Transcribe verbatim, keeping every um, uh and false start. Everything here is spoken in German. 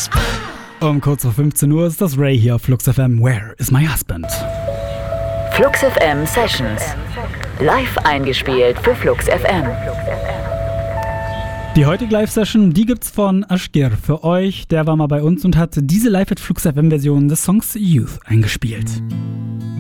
husband? Um kurz vor fünfzehn Uhr ist das Ray hier auf Flux F M. Where is my husband? Flux F M Sessions. Live eingespielt für Flux F M. Die heutige Live-Session, die gibt's von Ashgir für euch. Der war mal bei uns und hat diese Live at Flux F M-Version des Songs Youth eingespielt.